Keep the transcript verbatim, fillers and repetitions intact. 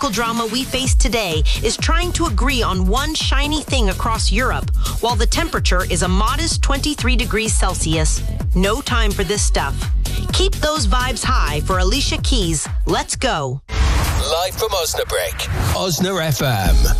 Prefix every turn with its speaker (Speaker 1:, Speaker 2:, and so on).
Speaker 1: political drama we face today is trying to agree on one shiny thing across Europe, while the temperature is a modest twenty-three degrees Celsius. No time for this stuff. Keep those vibes high for Alicia Keys. Let's go.
Speaker 2: Live from Osnabrück, Osna F M.